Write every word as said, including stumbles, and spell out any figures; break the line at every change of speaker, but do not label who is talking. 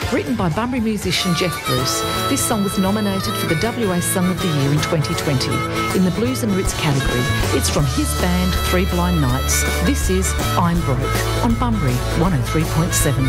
Written by Bunbury musician Jeff Bruce, this song was nominated for the W A Song of the Year in twenty twenty in the Blues and Roots category. It's from his band Three Blind Nights. This is I'm Broke on Bunbury one oh three point seven.